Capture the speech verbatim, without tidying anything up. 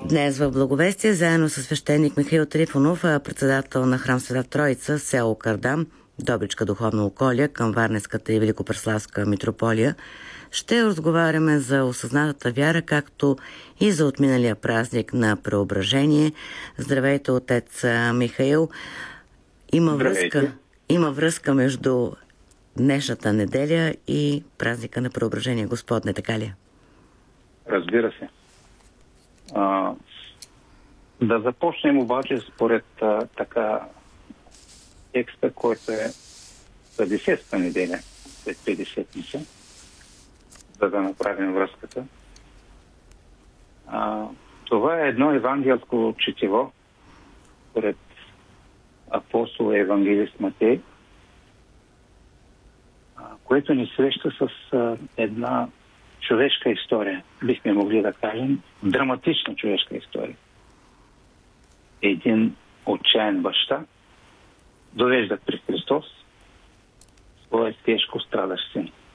Днес в Благовестие, заедно с свещеник Михаил Трифонов, председател на храм Света Троица, село Кардам, Добричка духовно околие към Варненската и Великопреславска митрополия, ще разговаряме за осъзнатата вяра, както и за отминалия празник на Преображение. Здравейте, отец Михаил. Има връзка, има връзка между днешната неделя и празника на Преображение Господне, така ли? Разбира се. А, да започнем обаче според а, така текста, който е за десетата неделя, след петдесетница, за да направим връзката. А, това е едно евангелско четиво, според апостола евангелист Матей, а, което ни среща с а, една човешка история. Бихме могли да кажем драматична човешка история. Един отчаян баща довежда при Христос своя тежко страдащ син.